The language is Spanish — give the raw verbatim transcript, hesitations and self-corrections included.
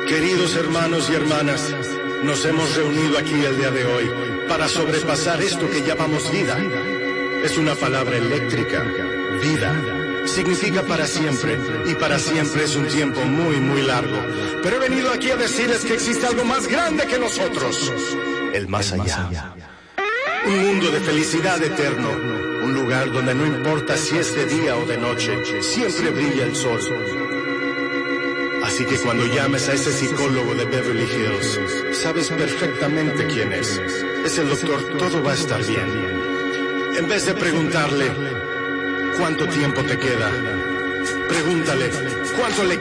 Queridos hermanos y hermanas, nos hemos reunido aquí el día de hoy para sobrepasar esto que llamamos vida. Es una palabra eléctrica, vida. Significa para siempre, y para siempre es un tiempo muy, muy largo. Pero he venido aquí a decirles que existe algo más grande que nosotros, el más allá. Un mundo de felicidad eterno, un lugar donde no importa si es de día o de noche, siempre brilla el sol. Así que cuando llames a ese psicólogo de Beverly Hills, sabes perfectamente quién es. Es el doctor Todo va a estar bien. En vez de preguntarle ¿cuánto tiempo te queda?, pregúntale ¿cuánto le